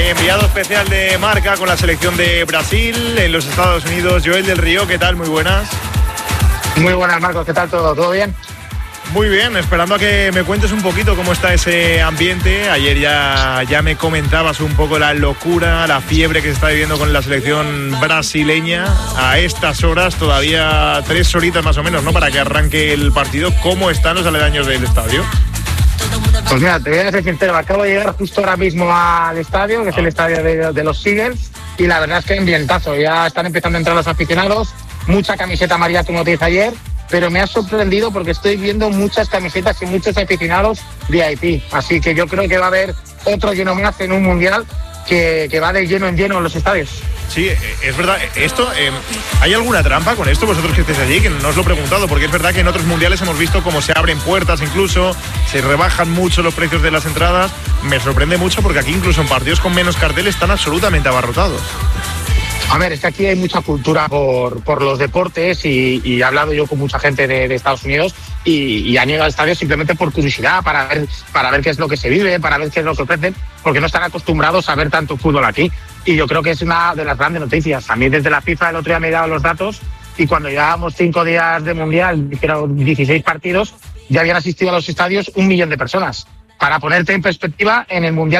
enviado especial de Marca con la selección de Brasil en los Estados Unidos, Joel del Río. ¿Qué tal? Muy buenas. Muy buenas, Marcos. ¿Qué tal todo? ¿Todo bien? Muy bien, esperando a que me cuentes un poquito cómo está ese ambiente. Ayer ya me comentabas un poco la locura, la fiebre que se está viviendo con la selección brasileña. A estas horas, todavía 3 horitas más o menos, ¿no?, para que arranque el partido. ¿Cómo están los aledaños del estadio? Pues mira, te voy a ser sincero, acabo de llegar justo ahora mismo al estadio, que es el estadio de los Eagles, y la verdad es que ambientazo. Ya están empezando a entrar los aficionados, mucha camiseta amarilla como te dije ayer, pero me ha sorprendido porque estoy viendo muchas camisetas y muchos aficionados VIP. Así que yo creo que va a haber otro lleno más en un mundial que va de lleno en lleno en los estadios. Sí, es verdad. ¿Hay alguna trampa con esto, vosotros que estéis allí? Que no os lo he preguntado, porque es verdad que en otros mundiales hemos visto cómo se abren puertas incluso, se rebajan mucho los precios de las entradas. Me sorprende mucho porque aquí incluso en partidos con menos carteles están absolutamente abarrotados. A ver, es que aquí hay mucha cultura por los deportes y he hablado yo con mucha gente de Estados Unidos y han llegado al estadio simplemente por curiosidad, para ver qué es lo que se vive, para ver qué es lo que ofrecen, porque no están acostumbrados a ver tanto fútbol aquí. Y yo creo que es una de las grandes noticias. A mí desde la FIFA el otro día me he dado los datos y cuando llevábamos 5 días de Mundial, que eran 16 partidos, ya habían asistido a los estadios 1 millón de personas. Para ponerte en perspectiva, en el Mundial